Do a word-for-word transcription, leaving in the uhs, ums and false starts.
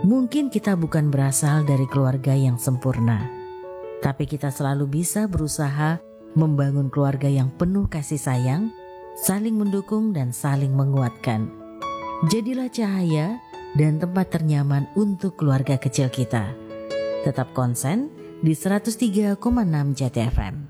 Mungkin kita bukan berasal dari keluarga yang sempurna, tapi kita selalu bisa berusaha membangun keluarga yang penuh kasih sayang, saling mendukung dan saling menguatkan. Jadilah cahaya dan tempat ternyaman untuk keluarga kecil kita. Tetap konsen di seratus tiga koma enam Jati F M.